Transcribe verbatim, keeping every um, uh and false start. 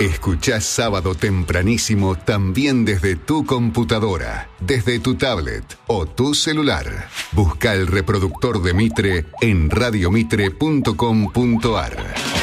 Escuchás Sábado Tempranísimo también desde tu computadora, desde tu tablet o tu celular. Busca el reproductor de Mitre en radiomitre punto com punto ar.